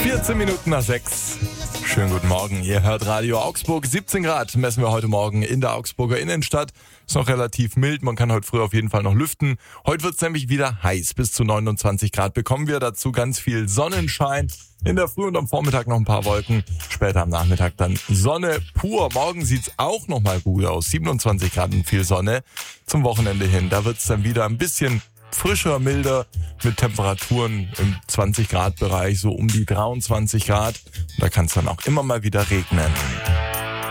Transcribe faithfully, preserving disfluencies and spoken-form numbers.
vierzehn Minuten nach sechs. Schönen guten Morgen, ihr hört Radio Augsburg. siebzehn Grad messen wir heute Morgen in der Augsburger Innenstadt. Ist noch relativ mild, man kann heute früh auf jeden Fall noch lüften. Heute wird es nämlich wieder heiß, bis zu neunundzwanzig Grad bekommen wir. Dazu ganz viel Sonnenschein. In der Früh und am Vormittag noch ein paar Wolken. Später am Nachmittag dann Sonne pur. Morgen sieht's auch noch mal gut aus. siebenundzwanzig Grad und viel Sonne. Zum Wochenende hin, da wird's dann wieder ein bisschen frischer, milder, mit Temperaturen im zwanzig Grad Bereich, so um die dreiundzwanzig Grad. Und da kann es dann auch immer mal wieder regnen.